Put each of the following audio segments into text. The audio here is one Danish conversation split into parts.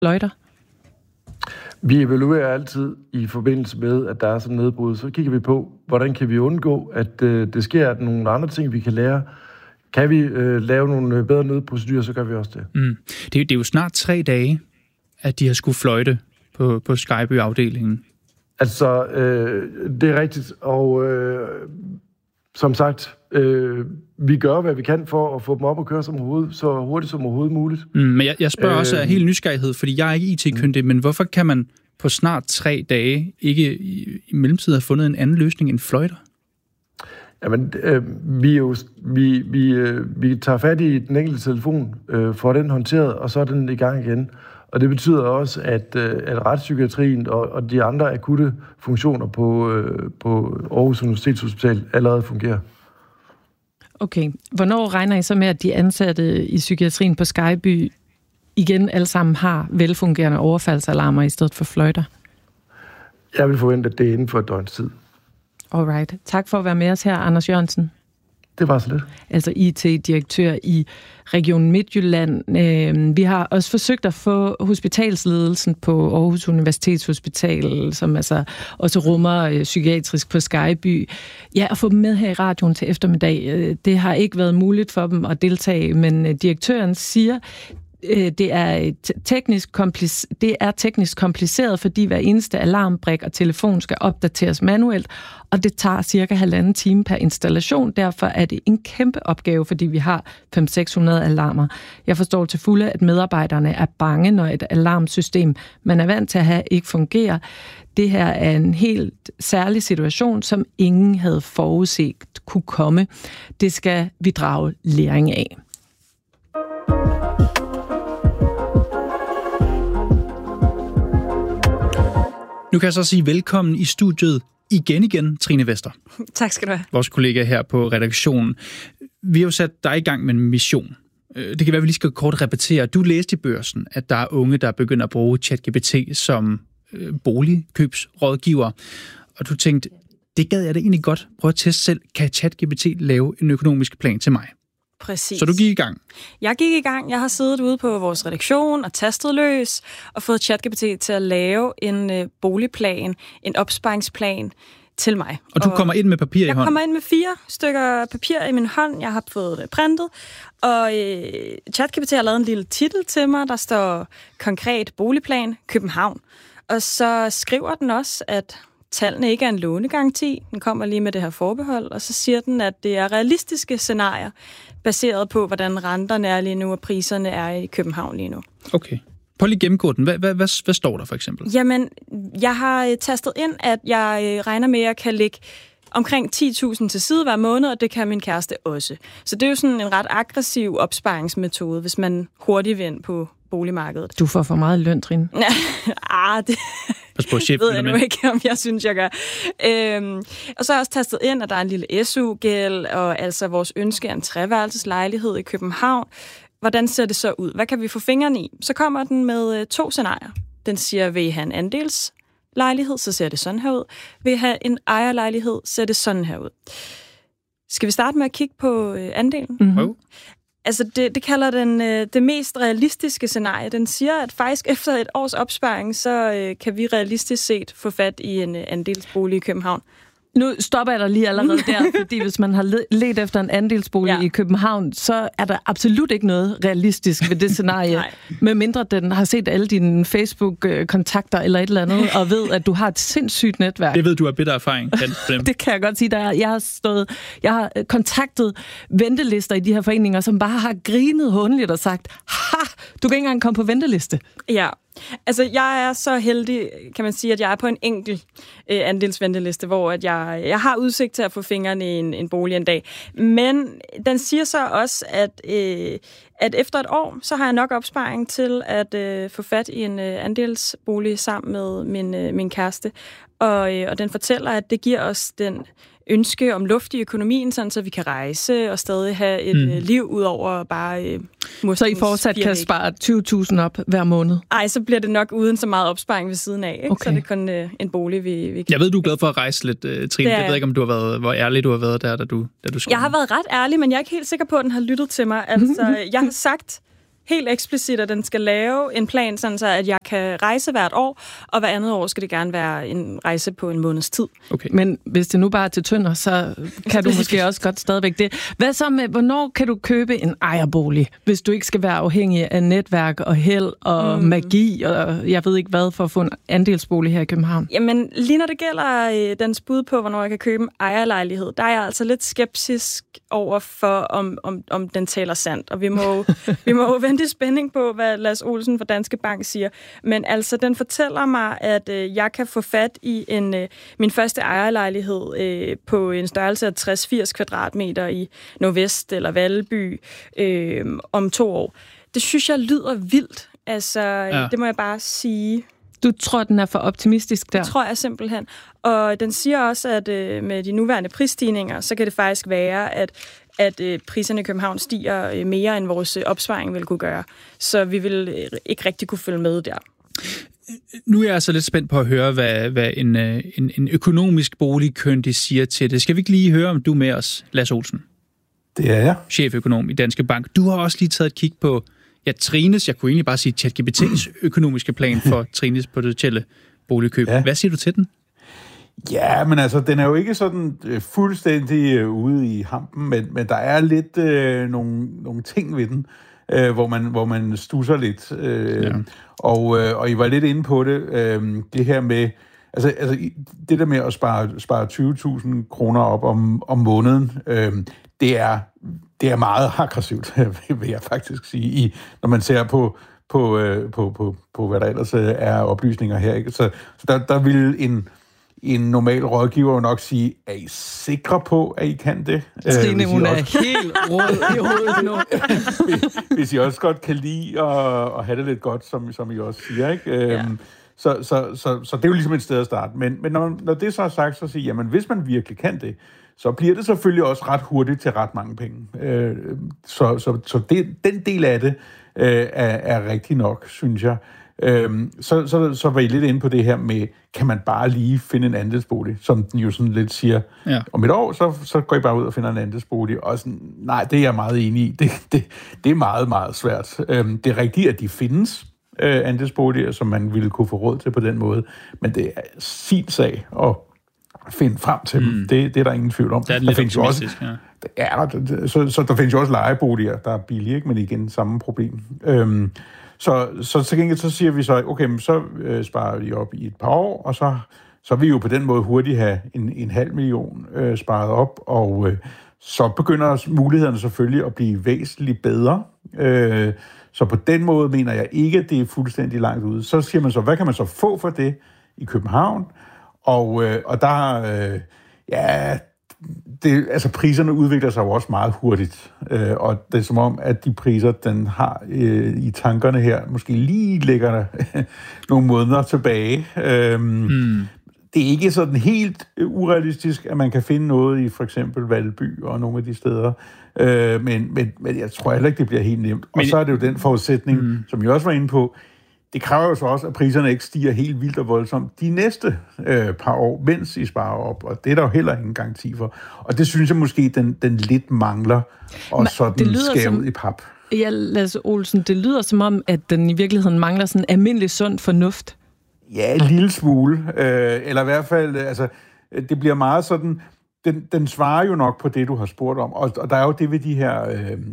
fløjter? Vi evaluerer altid i forbindelse med, at der er sådan nedbrud. Så kigger vi på, hvordan kan vi undgå, at det sker, at nogle andre ting, vi kan lære. Kan vi lave nogle bedre nødprocedurer, så gør vi også det. Det er jo snart 3 dage, at de har skulle fløjte på Skejby-afdelingen. Altså, det er rigtigt, og som sagt, vi gør, hvad vi kan for at få dem op og køre så hurtigt som overhovedet muligt. Men jeg spørger også af helt nysgerrighed, fordi jeg er ikke IT-kyndig, men hvorfor kan man på snart 3 dage ikke i mellemtiden have fundet en anden løsning end fløjter? Jamen, vi tager fat i den enkelte telefon, får den håndteret, og så er den i gang igen. Og det betyder også, at retspsykiatrien og de andre akutte funktioner på Aarhus Universitetshospital allerede fungerer. Okay. Hvornår regner I så med, at de ansatte i psykiatrien på Skejby igen alle sammen har velfungerende overfaldsalarmer i stedet for fløjter? Jeg vil forvente, at det er inden for et døgns tid. Alright. Tak for at være med os her, Anders Jørgensen. Det var så lidt. Altså IT-direktør i Region Midtjylland. Vi har også forsøgt at få hospitalsledelsen på Aarhus Universitetshospital, som altså også rummer psykiatrisk på Skejby. Ja, at få dem med her i radioen til eftermiddag. Det har ikke været muligt for dem at deltage, men direktøren siger, det er teknisk kompliceret, fordi hver eneste alarmbrik og telefon skal opdateres manuelt, og det tager cirka 1,5 time per installation. Derfor er det en kæmpe opgave, fordi vi har 500-600 alarmer. Jeg forstår til fulde, at medarbejderne er bange, når et alarmsystem, man er vant til at have, ikke fungerer. Det her er en helt særlig situation, som ingen havde forudset kunne komme. Det skal vi drage læring af. Nu kan jeg så sige velkommen i studiet igen, Trine Vester. Tak skal du have. Vores kollega her på redaktionen. Vi har jo sat dig i gang med en mission. Det kan være, at vi lige skal kort repetere. Du læste i Børsen, at der er unge, der begynder at bruge ChatGPT som boligkøbsrådgiver. Og du tænkte, det gad jeg da egentlig godt prøve at teste selv. Kan ChatGPT lave en økonomisk plan til mig? Præcis. Så du gik i gang? Jeg gik i gang. Jeg har siddet ude på vores redaktion og tastet løs og fået ChatGPT til at lave en boligplan, en opsparingsplan til mig. Og du kommer ind med papir i hånden? Jeg kommer ind med 4 stykker papir i min hånd. Jeg har fået det printet. Og ChatGPT har lavet en lille titel til mig, der står konkret boligplan København. Og så skriver den også, at tallene ikke er en lånegaranti. Den kommer lige med det her forbehold, og så siger den, at det er realistiske scenarier, baseret på, hvordan renterne er lige nu, og priserne er i København lige nu. Okay. Prøv lige gennemgå den. Hvad står der for eksempel? Jamen, jeg har tastet ind, at jeg regner med, at jeg kan lægge omkring 10.000 til side hver måned, og det kan min kæreste også. Så det er jo sådan en ret aggressiv opsparingsmetode, hvis man hurtigt vil ind på boligmarkedet. Du får for meget løn, Trine. Det ved jeg nu ikke, om jeg synes, jeg gør. Og så har jeg også tastet ind, at der er en lille SU-gæld, og altså vores ønske er en 3-værelseslejlighed i København. Hvordan ser det så ud? Hvad kan vi få fingrene i? Så kommer den med 2 scenarier. Den siger, vil I have en andelslejlighed, så ser det sådan her ud. Vil I have en ejerlejlighed, så ser det sådan her ud. Skal vi starte med at kigge på andelen? Mm-hmm. Altså, det kalder den det mest realistiske scenarie. Den siger, at faktisk efter et års opsparing, så kan vi realistisk set få fat i en andelsbolig i København. Nu stopper jeg dig lige allerede der, fordi hvis man har let efter en andelsbolig i København, så er der absolut ikke noget realistisk ved det scenarie, medmindre den har set alle dine Facebook-kontakter eller et eller andet, og ved, at du har et sindssygt netværk. Det ved du af bitter erfaring. Det kan jeg godt sige. Jeg har kontaktet ventelister i de her foreninger, som bare har grinet håndligt og sagt, du kan ikke engang komme på venteliste. Ja. Altså, jeg er så heldig, kan man sige, at jeg er på en enkelt andelsventeliste, hvor at jeg har udsigt til at få fingrene i en bolig en dag. Men den siger så også, at efter et år, så har jeg nok opsparing til at få fat i en andelsbolig sammen med min kæreste. Og den fortæller, at det giver os den ønske om luft i økonomien, sådan så vi kan rejse og stadig have et liv ud over bare så I fortsat kan spare 20.000 op hver måned? Ej, så bliver det nok uden så meget opsparing ved siden af. Ikke? Okay. Så er det kun en bolig, vi kan. Jeg ved, du er glad for at rejse lidt, Trine. Jeg ved ikke, om du har været, hvor ærlig du har været der, da du skrev. Jeg har været ret ærlig, men jeg er ikke helt sikker på, at den har lyttet til mig. Altså, jeg har sagt helt eksplicit, at den skal lave en plan, sådan så at jeg kan rejse hvert år, og hver andet år skal det gerne være en rejse på en måneds tid. Okay. Men hvis det nu bare er til Tønder, så kan du måske også godt stadigvæk det. Hvad så med, hvornår kan du købe en ejerbolig, hvis du ikke skal være afhængig af netværk og held og magi, og jeg ved ikke hvad, for at få en andelsbolig her i København? Jamen, lige når det gælder dens bud på, hvornår jeg kan købe en ejerlejlighed, der er jeg altså lidt skeptisk over for, om den taler sandt. Og vi må jo vente i spænding på, hvad Lars Olsen fra Danske Bank siger. Men altså, den fortæller mig, at jeg kan få fat i min første ejerlejlighed på en størrelse af 60-80 kvadratmeter i Nordvest eller Valby om 2 år. Det synes jeg lyder vildt. Altså, det må jeg bare sige. Du tror, den er for optimistisk der? Det tror jeg simpelthen. Og den siger også, at med de nuværende prisstigninger, så kan det faktisk være, at priserne i København stiger mere, end vores opsparing vil kunne gøre. Så vi vil ikke rigtig kunne følge med der. Nu er jeg altså lidt spændt på at høre, hvad en økonomisk boligkyndig siger til det. Skal vi ikke lige høre, om du er med os, Lars Olsen? Det er jeg. Cheføkonom i Danske Bank. Du har også lige taget et kig på Trines, jeg kunne egentlig bare sige ChatGPT's økonomiske plan for Trines potentielle boligkøb. Ja. Hvad siger du til den? Ja, men altså, den er jo ikke sådan fuldstændig ude i hampen, men der er lidt nogle ting ved den, hvor man stusser lidt. Og I var lidt inde på det, det her med, altså det der med at spare 20.000 kroner op om måneden, det er meget aggressivt, vil jeg faktisk sige, når man ser på hvad der ellers er oplysninger her. Ikke? Så der vil en normal rådgiver nok sige, er I sikre på, at I kan det? Trine, hun er helt rød i hovedet nu. Hvis I også godt kan lide at have det lidt godt, som I også siger, ikke? Så det er jo ligesom et sted at starte. Men når det så er sagt, så siger jamen hvis man virkelig kan det, så bliver det selvfølgelig også ret hurtigt til ret mange penge. Så den del af det er rigtig nok, synes jeg. Så var I lidt inde på det her med, kan man bare lige finde en andelsbolig, som den jo sådan lidt siger, om et år, så går I bare ud og finder en andelsbolig. Og sådan, nej, det er jeg meget enig i. Det er meget, meget svært. Det er rigtigt, at de findes andelsboliger, som man ville kunne få råd til på den måde, men det er sin sag at finde frem til dem. Det er der ingen tvivl om. Det er lidt optimistisk, så der findes jo også lejeboliger, der er billige, ikke? Men igen, samme problem. Så til gengæld så siger vi så, okay, så sparer vi op i et par år, og så vil vi jo på den måde hurtigt have 500.000 sparet op, og så begynder mulighederne selvfølgelig at blive væsentligt bedre. Så på den måde mener jeg ikke, at det er fuldstændig langt ude. Så siger man så, hvad kan man så få for det i København? Og der, altså priserne udvikler sig jo også meget hurtigt, og det er som om, at de priser, den har i tankerne her, måske lige ligger der nogle måneder tilbage. Det er ikke sådan helt urealistisk, at man kan finde noget i for eksempel Valby og nogle af de steder, men jeg tror heller ikke, det bliver helt nemt. Og så er det jo den forudsætning, som jeg også var inde på. Det kræver jo så også, at priserne ikke stiger helt vildt og voldsomt de næste par år, mens I sparer op, og det er der jo heller ingen garanti for. Og det synes jeg måske, den lidt mangler, og sådan skævet i pap. Ja, Lars Olsen, det lyder som om, at den i virkeligheden mangler sådan almindelig sund fornuft. Ja, en lille smule. Eller i hvert fald, altså, det bliver meget sådan. Den svarer jo nok på det, du har spurgt om. Og der er jo det ved de her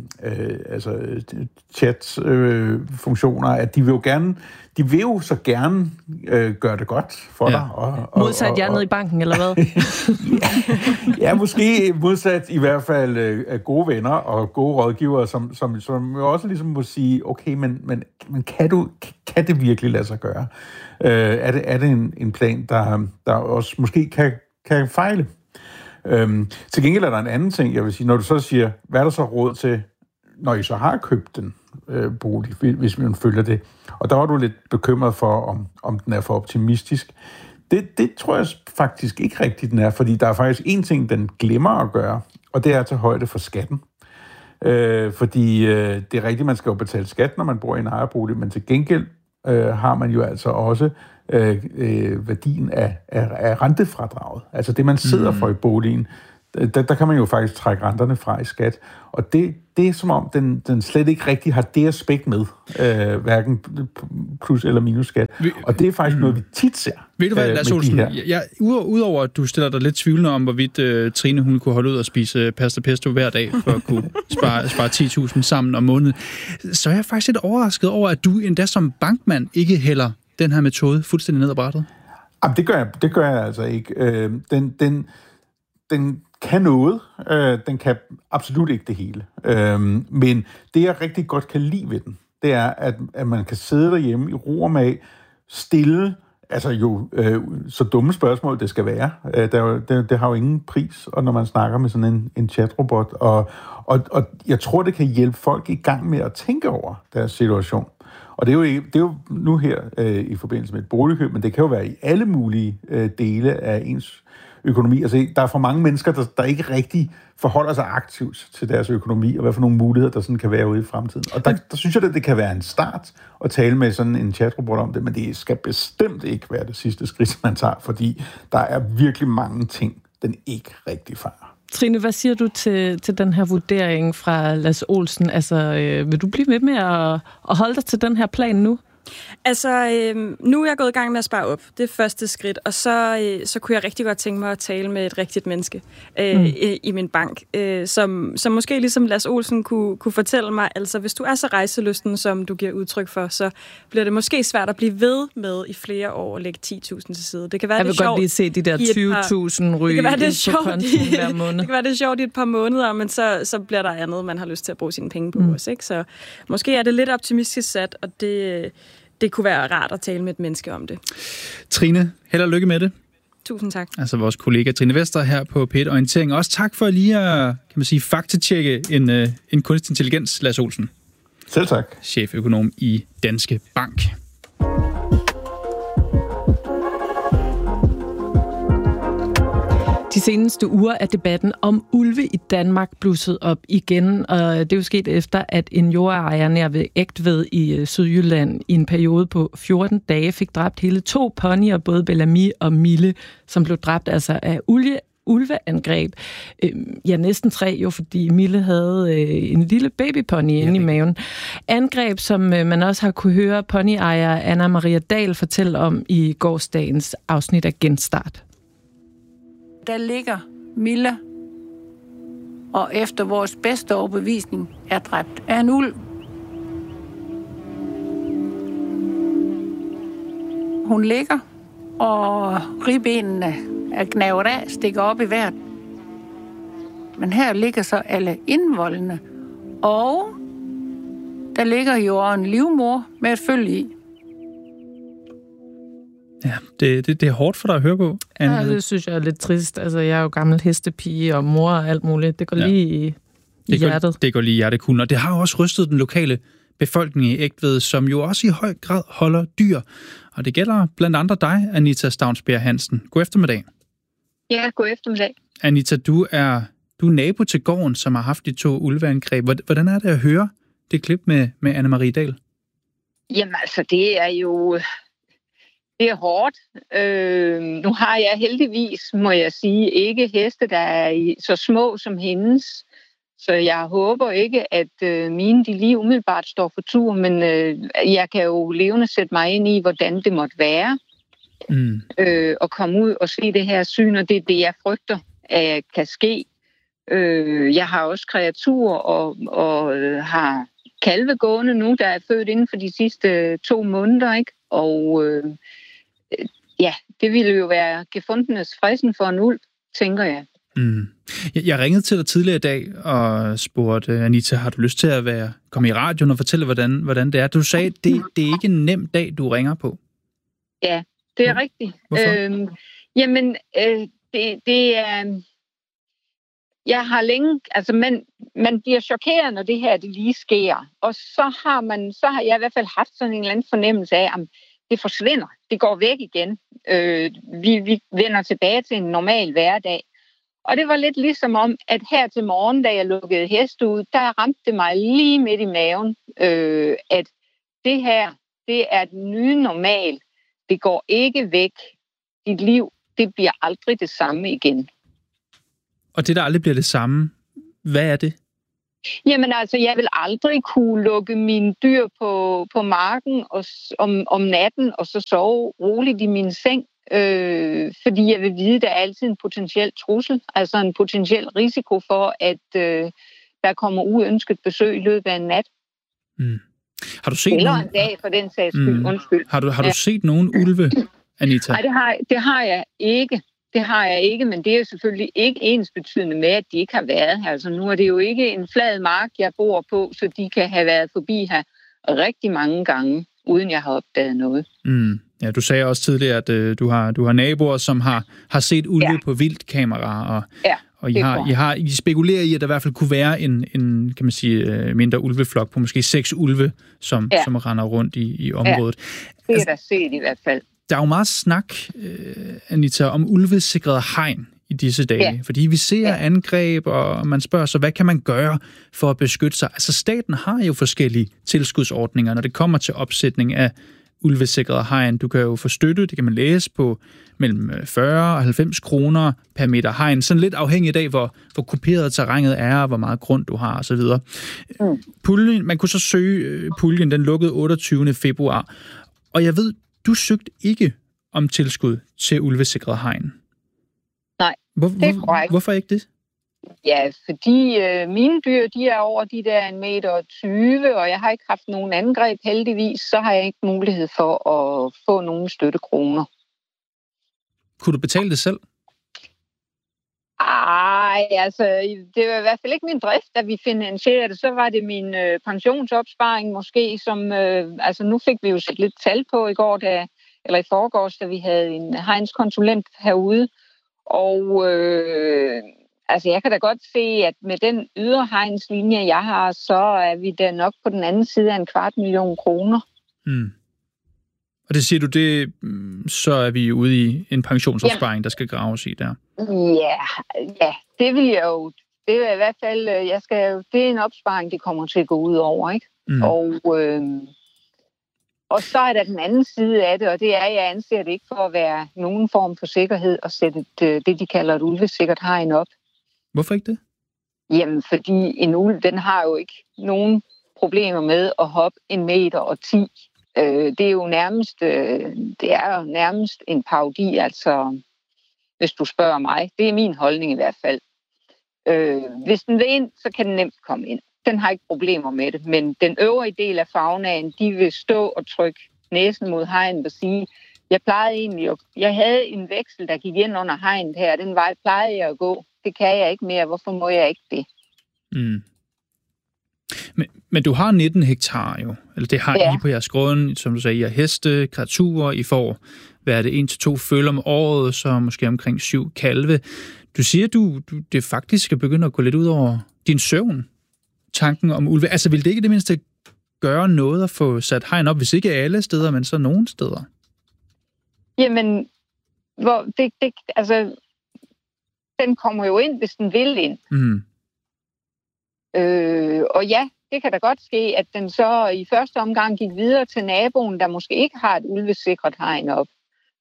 chat-funktioner, at de vil jo så gerne gøre det godt for dig. Modsat jer nede i banken, eller hvad? ja, måske modsat i hvert fald gode venner og gode rådgivere, som jo også ligesom må sige, okay, men kan det virkelig lade sig gøre? Er det en plan, der også måske kan fejle? Til gengæld er der en anden ting, jeg vil sige, når du så siger, hvad er der så råd til, når I så har købt den bolig, hvis man følger det. Og der var du lidt bekymret for, om den er for optimistisk. Det tror jeg faktisk ikke rigtigt, den er, fordi der er faktisk en ting, den glemmer at gøre, og det er at tage højde for skatten. Fordi det er rigtigt, man skal jo betale skat, når man bor i en ejerbolig, men til gengæld har man jo altså også værdien af rentefradraget. Altså det, man sidder for i boligen, der kan man jo faktisk trække renterne fra i skat. Og det er som om, den slet ikke rigtig har det aspekt med, hverken plus- eller minus-skat. Og det er faktisk noget, vi tit ser. Ved du hvad, Lars Olsen? Udover at du stiller dig lidt tvivlende om, hvorvidt Trine hun kunne holde ud og spise pasta pesto hver dag, for at kunne spare 10.000 sammen om måneden, så er jeg faktisk lidt overrasket over, at du endda som bankmand ikke hælder den her metode fuldstændig ned ad brættet. Jamen, det gør jeg altså ikke. Den kan noget. Den kan absolut ikke det hele. Men det, jeg rigtig godt kan lide ved den, det er, at man kan sidde derhjemme i ro og mag, stille, altså jo så dumme spørgsmål det skal være. Det har jo ingen pris, og når man snakker med sådan en chatrobot. Og jeg tror, det kan hjælpe folk i gang med at tænke over deres situation. Og det er jo nu her i forbindelse med et boligkøb, men det kan jo være i alle mulige dele af ens økonomi. Altså, der er for mange mennesker, der ikke rigtig forholder sig aktivt til deres økonomi, og hvad for nogle muligheder, der sådan kan være ude i fremtiden. Og der synes jeg, at det kan være en start at tale med sådan en chatrobot om det, men det skal bestemt ikke være det sidste skridt, man tager, fordi der er virkelig mange ting, den ikke rigtig fanger. Trine, hvad siger du til den her vurdering fra Lars Olsen? Altså, vil du blive ved med at holde dig til den her plan nu? Altså, nu er jeg gået i gang med at spare op. Det er første skridt. Og så kunne jeg rigtig godt tænke mig at tale med et rigtigt menneske i min bank, som måske ligesom Lars Olsen kunne fortælle mig, altså hvis du er så rejselysten, som du giver udtryk for, så bliver det måske svært at blive ved med i flere år at lægge 10.000 til side. Det kan være, jeg vil godt lige se de der 20.000 ryge ind på kontoen hver måned. Det kan være, det er sjovt i et par måneder, men så bliver der andet, man har lyst til at bruge sine penge på også. Ikke? Så måske er det lidt optimistisk sat, og det kunne være rart at tale med et menneske om det. Trine, held og lykke med det. Tusind tak. Altså vores kollega Trine Vester her på P1 Orientering. Også tak for lige at, kan man sige, faktatjekke en kunstig intelligens, Lars Olsen. Selv tak. Cheføkonom i Danske Bank. De seneste uger er debatten om ulve i Danmark blusset op igen, og det er jo sket efter, at en jordejer nær ved Egtved i Sydjylland i en periode på 14 dage fik dræbt hele 2 ponyer, både Bellamy og Mille, som blev dræbt altså af ulveangreb. Ja, næsten 3 jo, fordi Mille havde en lille babypony inde i maven. Angreb, som man også har kunne høre ponyejer Anna Maria Dahl fortælle om i gårsdagens afsnit af Genstart. Der ligger Milla, og efter vores bedste overbevisning er dræbt af en ulv. Hun ligger, og ribbenene er gnavet af, stikker op i vejret. Men her ligger så alle indvoldene, og der ligger jo en livmor med et følge i. Ja, det er hårdt for dig at høre på, Anne. Ja, det synes jeg er lidt trist. Altså, jeg er jo gammel hestepige og mor og alt muligt. Det går lige i hjertet. Det går lige i hjertekuglen, og det har jo også rystet den lokale befolkning i Egtved, som jo også i høj grad holder dyr. Og det gælder blandt andre dig, Anita Stavnsbjerg Hansen. God eftermiddag. Ja, god eftermiddag. Anita, du er nabo til gården, som har haft de 2 ulveangreb. Hvordan er det at høre det klip med Anne Marie Dahl? Jamen altså, det er jo... Det er hårdt. Nu har jeg heldigvis, må jeg sige, ikke heste, der er så små som hendes. Så jeg håber ikke, at mine de lige umiddelbart står for tur, men jeg kan jo levende sætte mig ind i, hvordan det måtte være. At komme ud og se det her syn, og det er det, jeg frygter, at kan ske. Jeg har også kreaturer og har kalve gående nu, der er født inden for de sidste 2 måneder, ikke? Og ja, det ville jo være gefundenes fristen for en ulv, tænker jeg. Jeg ringede til dig tidligere i dag og spurgte, Anita, har du lyst til at komme i radioen og fortælle, hvordan det er? Du sagde, det er ikke en nem dag, du ringer på. Ja, det er rigtigt. Hvorfor? Jamen, det er... Jeg har længe... Altså, man bliver chokeret, når det her det lige sker. Og så har jeg i hvert fald haft sådan en eller anden fornemmelse af, at det forsvinder. Det går væk igen. Vi vender tilbage til en normal hverdag. Og det var lidt ligesom om, at her til morgen, da jeg lukkede heste ud, der ramte det mig lige midt i maven, at det her, det er den nye normal. Det går ikke væk. Dit liv, det bliver aldrig det samme igen. Og det, der aldrig bliver det samme, hvad er det? Jamen altså, jeg vil aldrig kunne lukke mine dyr på marken om natten, og så sove roligt i min seng, fordi jeg vil vide, at der er altid en potentiel trussel, altså en potentiel risiko for, at der kommer uønsket besøg i løbet af en nat. Mm. Har du set eller en dag, for den sags skyld. Undskyld. Har du set nogen ulve, Anita? Nej, det har jeg ikke. Det har jeg ikke, men det er jo selvfølgelig ikke ensbetydende med, at de ikke har været her. Altså, nu er det jo ikke en flad mark, jeg bor på, så de kan have været forbi her rigtig mange gange, uden jeg har opdaget noget. Mm. Ja, du sagde også tidligere, at du har naboer, som har set ulve på vildkamera, og I spekulerer i, at der i hvert fald kunne være en kan man sige, mindre ulveflok på måske 6 ulve, som render rundt i området. Ja, det er der set i hvert fald. Der er jo meget snak, Anita, om ulvesikret hegn i disse dage. Fordi vi ser angreb, og man spørger sig, hvad kan man gøre for at beskytte sig? Altså, staten har jo forskellige tilskudsordninger, når det kommer til opsætning af ulvesikret hegn. Du kan jo få støtte, det kan man læse på, mellem 40 og 90 kroner per meter hegn. Sådan lidt afhængigt af, hvor kuperet terrænet er, og hvor meget grund du har, osv. Puljen, man kunne så søge puljen, den lukkede 28. februar. Og jeg ved, du søgte ikke om tilskud til ulvesikret hegn. Nej, det er korrekt. Hvorfor ikke det? Ja, fordi mine dyr, de er over de der 1,20 meter, og jeg har ikke haft nogen angreb heldigvis, så har jeg ikke mulighed for at få nogen støttekroner. Kunne du betale det selv? Ej, altså, det var i hvert fald ikke min drift, da vi finansierede det. Så var det min pensionsopsparing måske, som, altså nu fik vi jo set lidt tal på i forgårs, da vi havde en hegnskonsulent herude. Og altså, jeg kan da godt se, at med den ydre hegnslinje, jeg har, så er vi da nok på den anden side af 250.000 kroner. Mm. Og det siger du, så er vi ude i en pensionsopsparing, der skal graves i der. Ja, det vil jeg jo. Det er i hvert fald, det er en opsparing, det kommer til at gå ud over, ikke? Mm. Og så er der den anden side af det, og det er, at jeg anser det ikke for at være nogen form for sikkerhed at sætte det, de kalder et ulvesikkert hegn op. Hvorfor ikke det? Jamen, fordi en ulv, den har jo ikke nogen problemer med at hoppe 1,10 meter. Det er jo nærmest en parodi, altså, hvis du spørger mig. Det er min holdning i hvert fald. Hvis den vil ind, så kan den nemt komme ind. Den har ikke problemer med det, men den øvrige del af faunaen, de vil stå og trykke næsen mod hegnet og sige, jeg havde en veksel, der gik ind under hegnet her, den vej plejede jeg at gå. Det kan jeg ikke mere, hvorfor må jeg ikke det? Mm. Men du har 19 hektar jo, eller det har I på jeres grund, som du sagde, I har heste, kreaturer, I får, hvad er det, 1-2 føl om året, så måske omkring 7 kalve. Du siger, det faktisk skal begynde at gå lidt ud over din søvn, tanken om ulve. Altså, vil det ikke det mindste gøre noget at få sat hegn op, hvis ikke alle steder, men så nogle steder? Jamen, altså, den kommer jo ind, hvis den vil ind. Mm. Og ja, det kan da godt ske, at den så i første omgang gik videre til naboen, der måske ikke har et ulvesikret hegn op.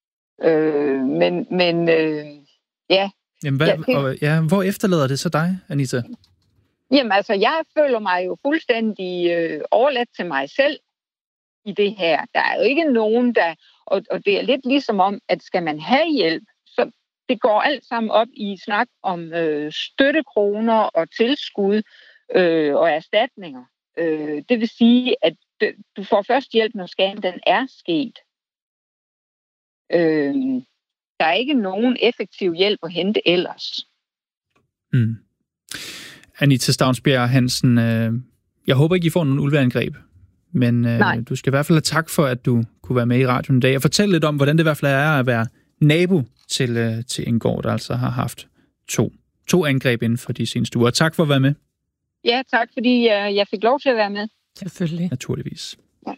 Ja. Jamen, hvor efterlader det så dig, Anita? Jamen altså, jeg føler mig jo fuldstændig overladt til mig selv i det her. Der er jo ikke nogen, og det er lidt ligesom om, at skal man have hjælp, så det går alt sammen op i snak om støttekroner og tilskud og erstatninger. Det vil sige, at du får først hjælp, når skaden den er sket. Der er ikke nogen effektiv hjælp at hente ellers. Mm. Anita Stavnsbjerg Hansen, jeg håber ikke, I får nogen ulveangreb, men du skal i hvert fald have tak for, at du kunne være med i radioen i dag og fortælle lidt om, hvordan det i hvert fald er at være nabo til en gård, der altså har haft to angreb inden for de seneste uger. Tak for at være med. Ja, tak, fordi jeg fik lov til at være med. Selvfølgelig. Naturligvis. Ja.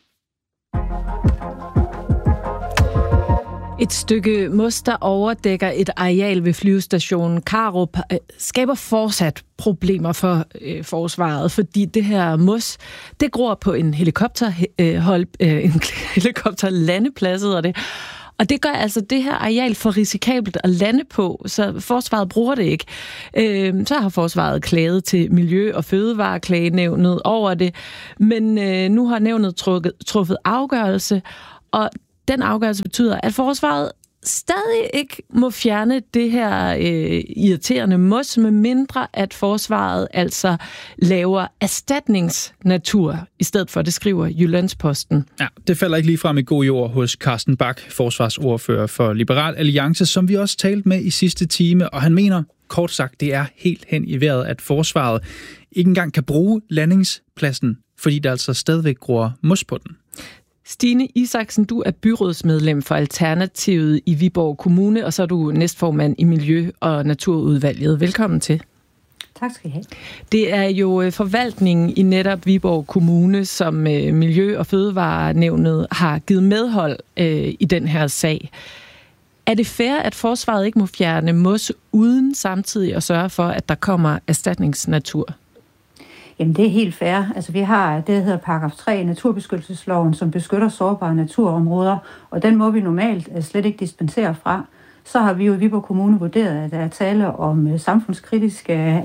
Et stykke mos, der overdækker et areal ved flyvestationen Karup, skaber fortsat problemer for forsvaret, fordi det her mos, det gror på en helikopterlandeplads, og Og det gør altså det her areal for risikabelt at lande på, så forsvaret bruger det ikke. Så har forsvaret klaget til Miljø- og Fødevareklagenævnet over det, men nu har nævnet truffet afgørelse, og den afgørelse betyder, at forsvaret stadig ikke må fjerne det her irriterende mos, med mindre at forsvaret altså laver erstatningsnatur i stedet for, det skriver Jyllandsposten. Ja, det falder ikke lige frem i god jord hos Carsten Bach, forsvarsordfører for Liberal Alliance, som vi også talte med i sidste time, og han mener, kort sagt, det er helt hen i vejret, at forsvaret ikke engang kan bruge landingspladsen, fordi der altså stadigvæk gror mos på den. Stine Isaksen, du er byrådsmedlem for Alternativet i Viborg Kommune, og så er du næstformand i Miljø- og Naturudvalget. Velkommen til. Tak skal I have. Det er jo forvaltningen i netop Viborg Kommune, som Miljø- og Fødevarenævnet har givet medhold i den her sag. Er det fair, at forsvaret ikke må fjerne mos uden samtidig at sørge for, at der kommer erstatningsnatur? Jamen, det er helt fair. Altså, vi har det, der hedder paragraf 3 i naturbeskyttelsesloven, som beskytter sårbare naturområder, og den må vi normalt slet ikke dispensere fra. Så har vi jo i Viborg Kommune vurderet, at der er tale om en samfundskritisk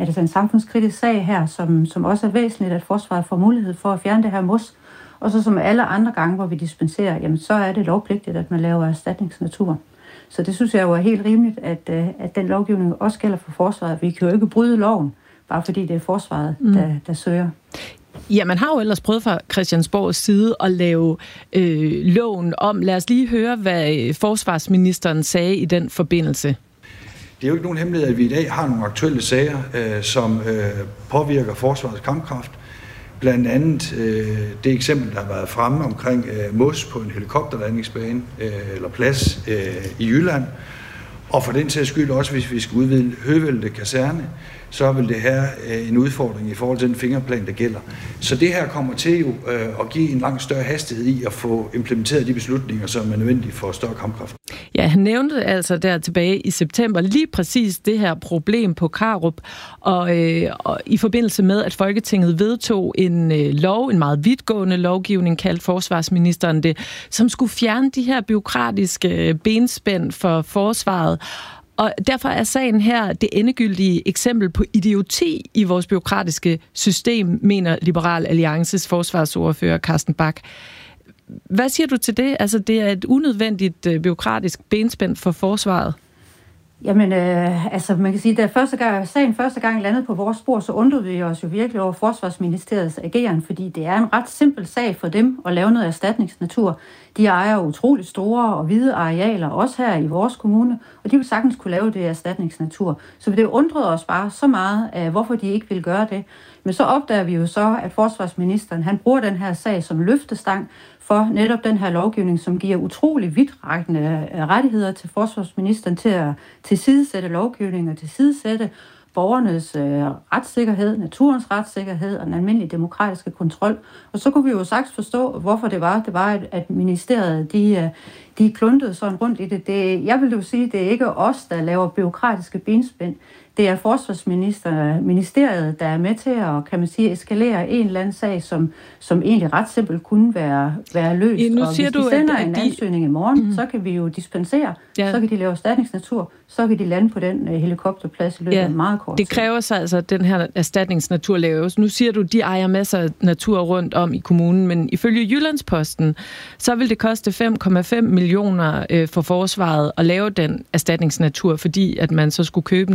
sag her, som også er væsentligt, at forsvaret får mulighed for at fjerne det her mos. Og så som alle andre gange, hvor vi dispenserer, jamen, så er det lovpligtigt, at man laver erstatningsnatur. Så det synes jeg jo er helt rimeligt, at den lovgivning også gælder for forsvaret. Vi kan jo ikke bryde loven, bare fordi det er forsvaret, der søger. Ja, man har jo ellers prøvet fra Christiansborgs side at lave loven om. Lad os lige høre, hvad forsvarsministeren sagde i den forbindelse. Det er jo ikke nogen hemmelighed, at vi i dag har nogle aktuelle sager, som påvirker forsvarets kampkraft. Blandt andet det eksempel, der har været fremme omkring mos på en helikopterlandingsbane eller plads i Jylland. Og for den sags skyld også, hvis vi skal udvide Høvelte Kaserne, så vil det have en udfordring i forhold til den fingerplan, der gælder. Så det her kommer til jo at give en langt større hastighed i at få implementeret de beslutninger, som er nødvendige for større kampkraft. Ja, han nævnte altså der tilbage i september lige præcis det her problem på Karup, og i forbindelse med, at Folketinget vedtog en meget vidtgående lovgivning, kaldt forsvarsministeren det, som skulle fjerne de her bureaukratiske benspænd for forsvaret. Og derfor er sagen her det endegyldige eksempel på idioti i vores bureaukratiske system, mener Liberal Alliances forsvarsordfører Carsten Bach. Hvad siger du til det? Altså, det er et unødvendigt bureaukratisk benspænd for forsvaret. Jamen, man kan sige, da sagen første gang landede på vores spor, så undrede vi os jo virkelig over Forsvarsministeriets ageren, fordi det er en ret simpel sag for dem at lave noget erstatningsnatur. De ejer utroligt store og hvide arealer, også her i vores kommune, og de vil sagtens kunne lave det erstatningsnatur. Så det undrede os bare så meget af, hvorfor de ikke vil gøre det. Men så opdager vi jo så, at forsvarsministeren, han bruger den her sag som løftestang for netop den her lovgivning, som giver utrolig vidtrækkende rettigheder til forsvarsministeren til at tilsidesætte lovgivning og tilsidesætte borgernes retssikkerhed, naturens retssikkerhed og den almindelige demokratiske kontrol. Og så kunne vi jo sagtens forstå, hvorfor det var, at ministeriet de kluntede sådan rundt i det. Jeg vil jo sige, det er ikke os, der laver bureaukratiske benspænd. Det er forsvarsministeriet, der er med til at, kan man sige, eskalere en eller anden sag, som egentlig ret simpelt kunne være løst. Ja, nu og siger hvis de sender en ansøgning i morgen, så kan vi jo dispensere, så kan de lave erstatningsnatur, så kan de lande på den helikopterplads i løbet af meget kort tid. Det kræver sig altså, at den her erstatningsnatur laves. Nu siger du, de ejer masser af natur rundt om i kommunen, men ifølge Jyllandsposten, så vil det koste 5,5 millioner for forsvaret at lave den erstatningsnatur, fordi at man så skulle købe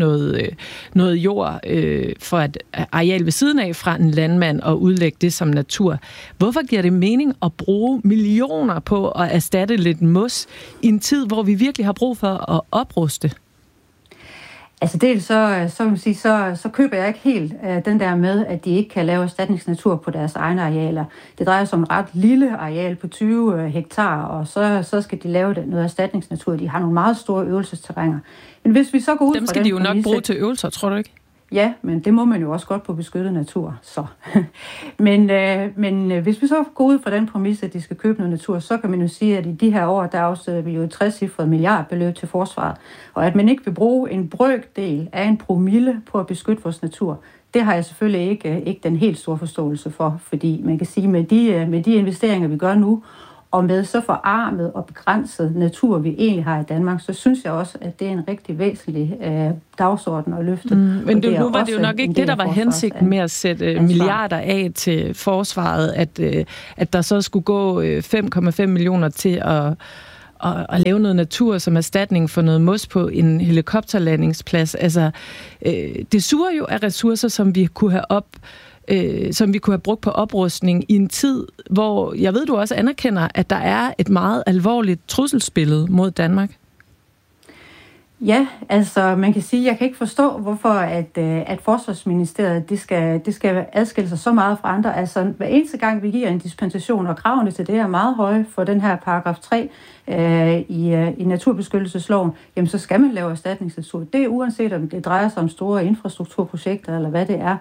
noget jord for et areal ved siden af fra en landmand og udlægge det som natur. Hvorfor giver det mening at bruge millioner på at erstatte lidt mos i en tid, hvor vi virkelig har brug for at opruste? Altså dels så køber jeg ikke helt den der med, at de ikke kan lave erstatningsnatur på deres egne arealer. Det drejer sig om et ret lille areal på 20 hektar, og så skal de lave noget erstatningsnatur. De har nogle meget store øvelsesterrænger. Men hvis vi så går ud dem skal de jo nok bruge til øvelser, tror du ikke? Ja, men det må man jo også godt på beskyttet natur. Så. men hvis vi så går ud fra den præmis, at de skal købe noget natur, så kan man jo sige, at i de her år, der afsætter vi jo et 60-cifret milliardbeløb til forsvaret. Og at man ikke vil bruge en brøkdel af en promille på at beskytte vores natur, det har jeg selvfølgelig ikke den helt store forståelse for. Fordi man kan sige, med de investeringer, vi gør nu, Og med så forarmet og begrænset natur, vi egentlig har i Danmark, så synes jeg også, at det er en rigtig væsentlig dagsorden at løfte. Men nu var det jo nok ikke det, der var hensigten med at sætte milliarder af til forsvaret, at der så skulle gå 5,5 millioner til at lave noget natur som erstatning for noget mos på en helikopterlandingsplads. Altså, det suger jo af ressourcer, som vi kunne have brugt på oprustning i en tid, hvor jeg ved, du også anerkender, at der er et meget alvorligt trusselsbillede mod Danmark. Ja, altså man kan sige, jeg kan ikke forstå, hvorfor at Forsvarsministeriet det skal adskille sig så meget fra andre. Altså hver eneste gang vi giver en dispensation, og kravene til det er meget høje for den her paragraf 3 i naturbeskyttelsesloven, jamen så skal man lave erstatningsnatur. Det er uanset om det drejer sig om store infrastrukturprojekter eller hvad det er.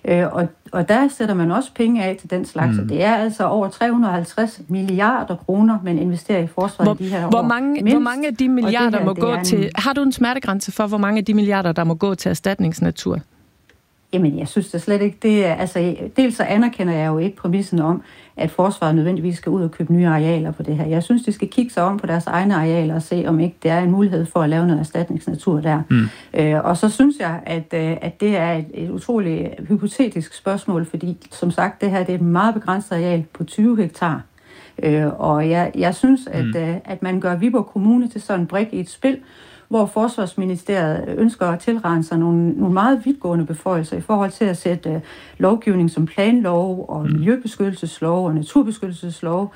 Og der sætter man også penge af til den slags. Det er altså over 350 milliarder kroner, man investerer i forsvaret i de her år. Hvor mange af de milliarder må gå til... Har du en smertegrænse for, hvor mange af de milliarder, der må gå til erstatningsnatur? Jamen, jeg synes det slet ikke. Det er, altså, dels så anerkender jeg jo ikke præmissen om, at forsvaret nødvendigvis skal ud og købe nye arealer på det her. Jeg synes, de skal kigge sig om på deres egne arealer og se, om ikke der er en mulighed for at lave noget erstatningsnatur der. Og så synes jeg, at det er et utroligt hypotetisk spørgsmål, fordi som sagt, det her det er et meget begrænset areal på 20 hektar. Og jeg synes, at man gør Viborg Kommune til sådan en brik i et spil, hvor Forsvarsministeriet ønsker at tilrane sig nogle meget vidtgående beføjelser i forhold til at sætte lovgivning som planlov og miljøbeskyttelseslov og naturbeskyttelseslov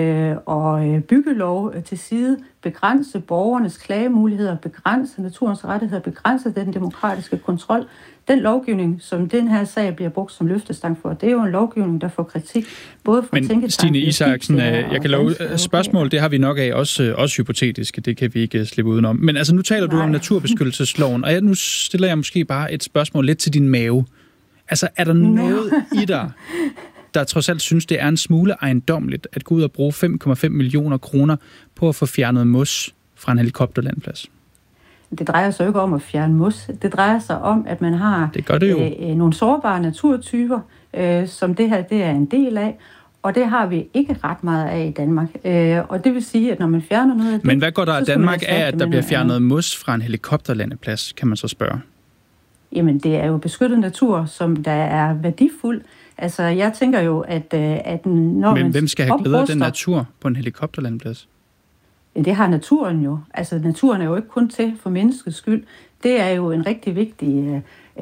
og byggelov til side, begrænse borgernes klagemuligheder, begrænse naturens rettigheder, begrænse den demokratiske kontrol. Den lovgivning, som den her sag bliver brugt som løftestang for, det er jo en lovgivning, der får kritik, både fra tænketanken... Men Stine Isaksen, jeg kan love, spørgsmål, det har vi nok af, også hypotetiske, det kan vi ikke slippe udenom. Men altså, nu taler du om naturbeskyttelsesloven, og nu stiller jeg måske bare et spørgsmål lidt til din mave. Altså, er der noget i dig, der trods alt synes, det er en smule ejendommeligt at gå ud og bruge 5,5 millioner kroner på at få fjernet mos fra en helikopterlandplads? Det drejer sig jo ikke om at fjerne mos. Det drejer sig om, at man har nogle sårbare naturtyper, som det her det er en del af, og det har vi ikke ret meget af i Danmark. Og det vil sige, at når man fjerner noget af det... Men hvad går der af Danmark af, at der bliver fjernet mos fra en helikopterlandeplads, kan man så spørge? Jamen, det er jo beskyttet natur, som der er værdifuld. Altså, jeg tænker jo, at når Men hvem skal have glæde af den natur på en helikopterlandplads? Det har naturen jo. Altså, naturen er jo ikke kun til for menneskets skyld. Det er jo en rigtig vigtig,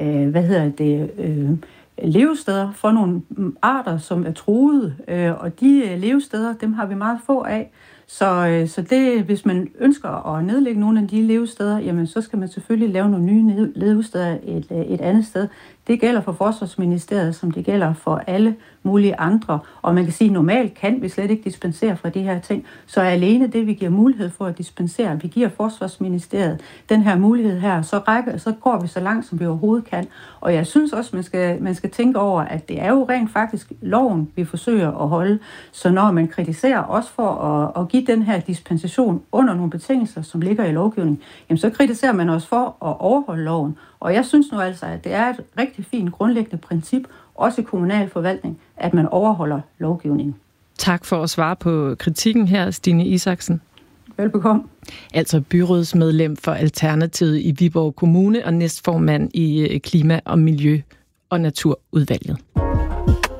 levesteder for nogle arter, som er truede. Og de levesteder, dem har vi meget få af. Så det, hvis man ønsker at nedlægge nogle af de levesteder, jamen så skal man selvfølgelig lave nogle nye levesteder et andet sted. Det gælder for Forsvarsministeriet, som det gælder for alle mulige andre. Og man kan sige, at normalt kan vi slet ikke dispensere fra de her ting. Så alene det, vi giver mulighed for at dispensere, vi giver Forsvarsministeriet den her mulighed her, så går vi så langt, som vi overhovedet kan. Og jeg synes også, man skal tænke over, at det er jo rent faktisk loven, vi forsøger at holde. Så når man kritiserer os for at give den her dispensation under nogle betingelser, som ligger i lovgivningen, jamen så kritiserer man os for at overholde loven. Og jeg synes nu altså, at det er et rigtig fint grundlæggende princip, også i kommunal forvaltning, at man overholder lovgivningen. Tak for at svare på kritikken her, Stine Isaksen. Velbekomme. Altså byrådsmedlem for Alternativet i Viborg Kommune og næstformand i Klima- og Miljø- og Naturudvalget.